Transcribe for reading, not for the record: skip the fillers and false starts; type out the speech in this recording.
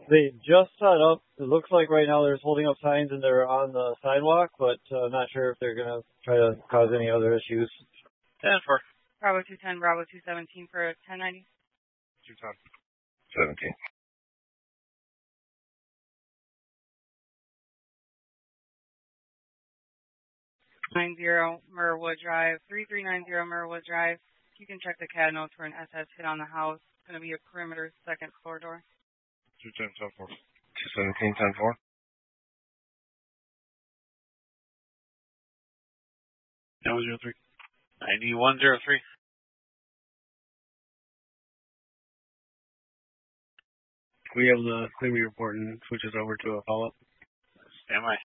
They just set up. It looks like right now they're just holding up signs and they're on the sidewalk, but not sure if they're going to try to cause any other issues. 10-4. Bravo 210, Bravo 217 for 1090. 210. 17. 90 Murwood Drive, 3390 Murwood Drive. You can check the CAD notes for an SS hit on the house. It's going to be a perimeter second floor door. 210, 10-4. 217, 10-4. 9103. 9103. We have the Cleary report and switch us over to a follow-up. Stand by.